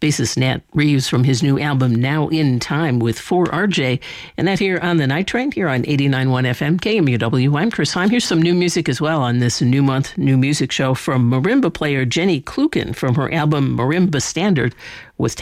bassist Nat Reeves from his new album Now in Time with 4RJ. And that here on the Night Train, here on 89.1 FM, KMUW. I'm Chris Heim. Here's some new music as well on this new month, new music show from marimba player Jenny Kluken from her album Marimba Standard, was